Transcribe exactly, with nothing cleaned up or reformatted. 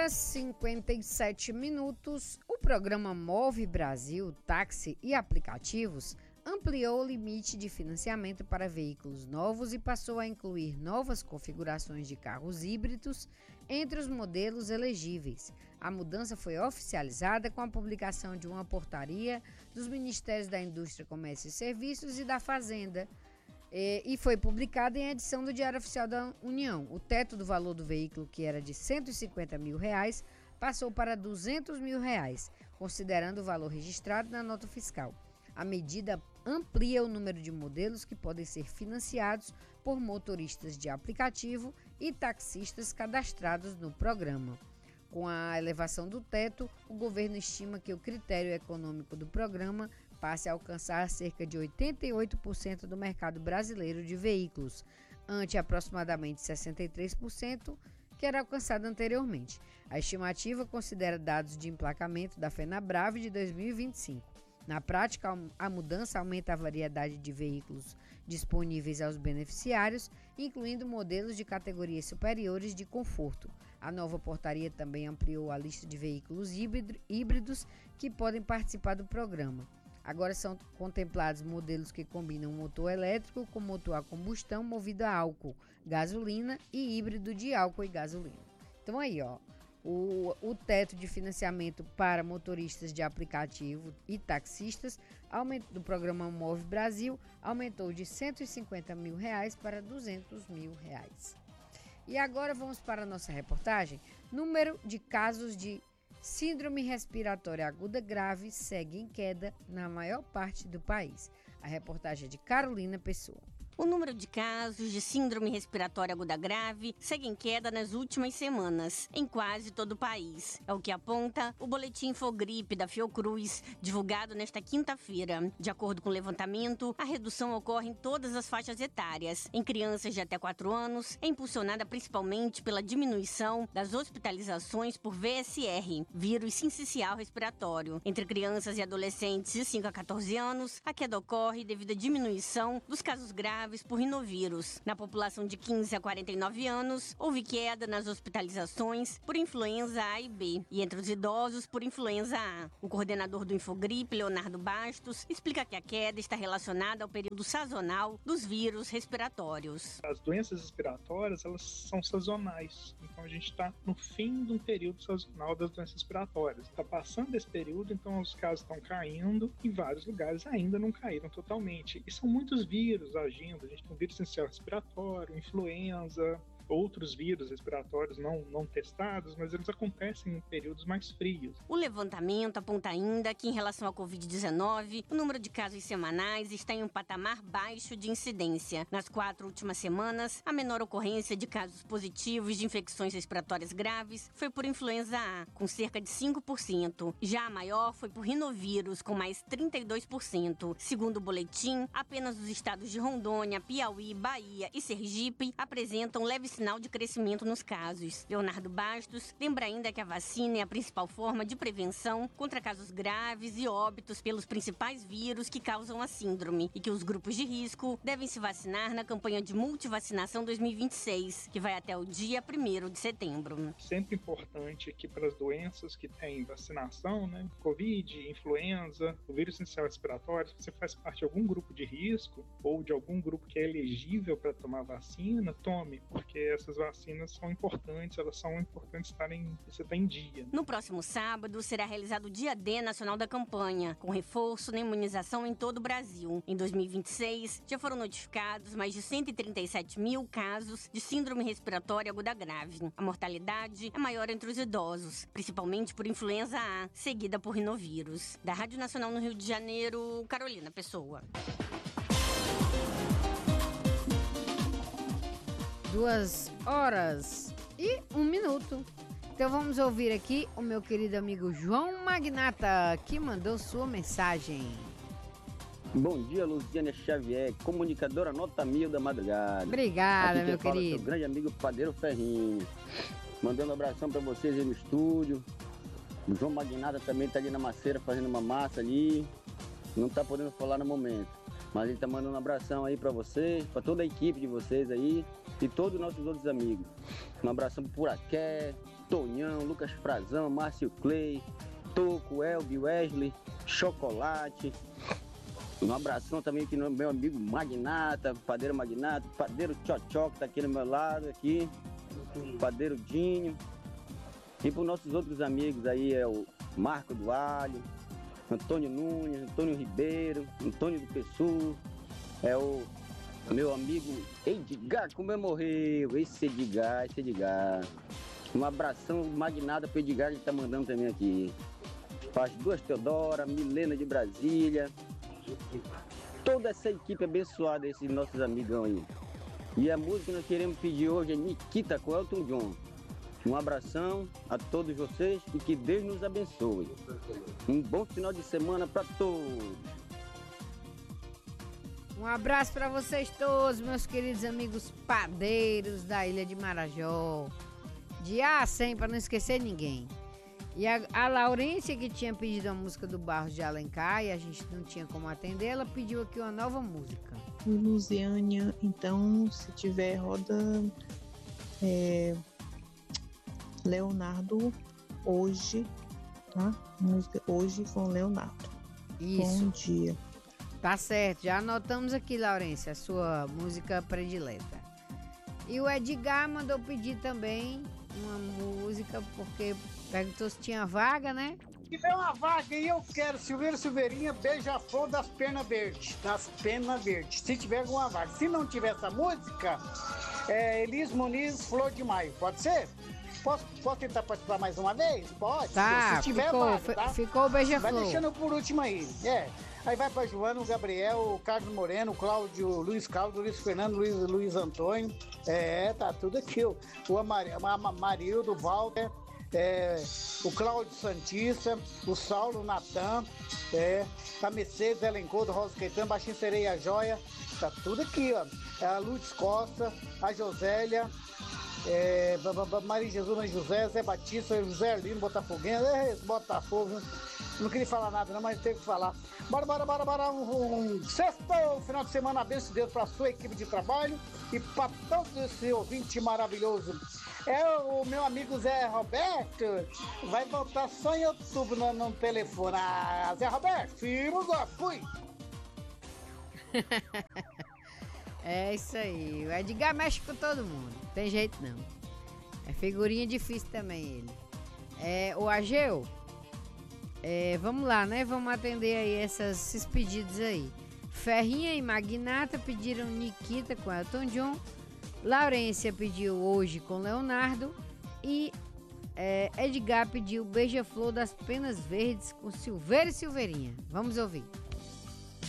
horas e cinquenta e sete minutos, o programa Move Brasil, Táxi e Aplicativos ampliou o limite de financiamento para veículos novos e passou a incluir novas configurações de carros híbridos entre os modelos elegíveis. A mudança foi oficializada com a publicação de uma portaria dos Ministérios da Indústria, Comércio e Serviços e da Fazenda, e foi publicada em edição do Diário Oficial da União. O teto do valor do veículo, que era de cento e cinquenta mil reais, passou para duzentos mil reais, considerando o valor registrado na nota fiscal. A medida amplia o número de modelos que podem ser financiados por motoristas de aplicativo e taxistas cadastrados no programa. Com a elevação do teto, o governo estima que o critério econômico do programa passe a alcançar cerca de oitenta e oito por cento do mercado brasileiro de veículos, ante aproximadamente sessenta e três por cento que era alcançado anteriormente. A estimativa considera dados de emplacamento da FenaBrave de dois mil e vinte e cinco. Na prática, a mudança aumenta a variedade de veículos disponíveis aos beneficiários, incluindo modelos de categorias superiores de conforto. A nova portaria também ampliou a lista de veículos híbridos que podem participar do programa. Agora são contemplados modelos que combinam motor elétrico com motor a combustão movido a álcool, gasolina e híbrido de álcool e gasolina. Então aí, ó, o, o teto de financiamento para motoristas de aplicativo e taxistas aumento, do programa Move Brasil aumentou de cento e cinquenta mil reais para duzentos mil reais. E agora vamos para a nossa reportagem. Número de casos de síndrome respiratória aguda grave segue em queda na maior parte do país. A reportagem é de Carolina Pessoa. O número de casos de síndrome respiratória aguda grave segue em queda nas últimas semanas, em quase todo o país. É o que aponta o boletim Infogripe da Fiocruz, divulgado nesta quinta-feira. De acordo com o levantamento, a redução ocorre em todas as faixas etárias. Em crianças de até quatro anos, é impulsionada principalmente pela diminuição das hospitalizações por V S R, vírus sincicial respiratório. Entre crianças e adolescentes de cinco a quatorze anos, a queda ocorre devido à diminuição dos casos graves por rinovírus. Na população de quinze a quarenta e nove anos, houve queda nas hospitalizações por influenza A e B, e entre os idosos por influenza A. O coordenador do Infogripe, Leonardo Bastos, explica que a queda está relacionada ao período sazonal dos vírus respiratórios. As doenças respiratórias, elas são sazonais, então a gente está no fim de um período sazonal das doenças respiratórias. Está passando esse período, então os casos estão caindo, em vários lugares ainda não caíram totalmente. E são muitos vírus agindo. A gente tem um vírus essencial respiratório, influenza, outros vírus respiratórios não, não testados, mas eles acontecem em períodos mais frios. O levantamento aponta ainda que, em relação à covid dezenove, o número de casos semanais está em um patamar baixo de incidência. Nas quatro últimas semanas, a menor ocorrência de casos positivos de infecções respiratórias graves foi por influenza A, com cerca de cinco por cento. Já a maior foi por rinovírus, com mais trinta e dois por cento. Segundo o boletim, apenas os estados de Rondônia, Piauí, Bahia e Sergipe apresentam leve sinal de crescimento nos casos. Leonardo Bastos lembra ainda que a vacina é a principal forma de prevenção contra casos graves e óbitos pelos principais vírus que causam a síndrome e que os grupos de risco devem se vacinar na campanha de multivacinação dois mil e vinte e seis, que vai até o dia primeiro de setembro. Sempre importante que para as doenças que têm vacinação, né, Covid, influenza, o vírus essencial respiratório, se você faz parte de algum grupo de risco ou de algum grupo que é elegível para tomar vacina, tome, porque essas vacinas são importantes, elas são importantes estarem, você está em dia. No próximo sábado será realizado o Dia D Nacional da Campanha, com reforço na imunização em todo o Brasil. Em dois mil e vinte e seis, já foram notificados mais de cento e trinta e sete mil casos de síndrome respiratória aguda grave. A mortalidade é maior entre os idosos, principalmente por influenza A, seguida por rinovírus. Da Rádio Nacional no Rio de Janeiro, Carolina Pessoa. Duas horas e um minuto. Então vamos ouvir aqui o meu querido amigo João Magnata, que mandou sua mensagem. Bom dia, Luziane Xavier, comunicadora nota mil da madrugada. Obrigada, aqui meu quem fala é querido. seu grande amigo Padeiro Ferrinho. Mandando um abração pra vocês aí no estúdio. O João Magnata também tá ali na maceira fazendo uma massa ali. Não tá podendo falar no momento, mas ele tá mandando um abração aí pra vocês, pra toda a equipe de vocês aí. e todos os nossos outros amigos. Um abração pro Puraqué, Tonhão, Lucas Frazão, Márcio Clay, Toco, Elbi, Wesley, Chocolate. Um abração também aqui no meu amigo Magnata, Padeiro Magnata, Padeiro Tchotchó, que tá aqui no meu lado, aqui, Padeiro Dinho. E para os nossos outros amigos aí é o Marco do Alho, Antônio Nunes, Antônio Ribeiro, Antônio do Pessu, é o meu amigo Edgar, como é morreu, esse Edgar, esse Edgar. Um abração magnata pro Edgar, que ele tá mandando também aqui. As duas Teodora, Milena de Brasília, toda essa equipe abençoada, esses nossos amigão aí. E a música que nós queremos pedir hoje é Nikita com Elton John. Um abração a todos vocês e que Deus nos abençoe. Um bom final de semana para todos. Um abraço para vocês todos, meus queridos amigos padeiros da Ilha de Marajó. De A a cem, para não esquecer ninguém. E a, a Laurência, que tinha pedido a música do Barros de Alencar e a gente não tinha como atender, ela pediu aqui uma nova música. Luziânia, então, se tiver, roda é, Leonardo Hoje, tá? Música Hoje com Leonardo. Isso. Bom dia. Tá certo, já anotamos aqui, Laurência, a sua música predileta. E o Edgar mandou pedir também uma música, porque perguntou se tinha vaga, né? Se tiver uma vaga aí, eu quero Silveira Silveirinha, Beija-Flor das Penas Verdes. Das Penas Verdes, se tiver alguma vaga. Se não tiver essa música, é Elis Muniz, Flor de Maio. Pode ser? Posso, posso tentar participar mais uma vez? Pode. Tá, se tiver ficou, vaga, tá? ficou o Beija-Flor. Vai deixando por último aí. É. Aí vai para Joana, o Gabriel, o Carlos Moreno, o Cláudio, o Luiz Carlos, o Luiz Fernando, o Luiz, Luiz Antônio. É, tá tudo aqui. O, o Amar, a Marildo, o Walter, é, o Cláudio Santista, o Saulo, o Natan, é, a Mercedes, Elencor, do Rosa Caetano, Baixinho Sereia Joia. Tá tudo aqui, ó. É a Lourdes Costa, a Josélia, é, Maria Jesus José, Zé Batista, José Arlino, Botafoguense, é, Botafogo. Não queria falar nada não, mas teve que falar. Bora, bora, bora, bora. Um, um sexto final de semana, abençoe de Deus para a sua equipe de trabalho e para todo esse ouvinte maravilhoso. É o meu amigo Zé Roberto, vai voltar só em outubro no, no telefone. Ah, Zé Roberto, firme, fui. É isso aí, o Edgar mexe com todo mundo, não tem jeito não. É figurinha difícil também ele. É, o Ageu, é, vamos lá, né? Vamos atender aí essas, esses pedidos aí. Ferrinha e Magnata pediram Nikita com Elton John. Laurência pediu Hoje com Leonardo. E é, Edgar pediu Beija-Flor das Penas Verdes com Silveira e Silveirinha. Vamos ouvir.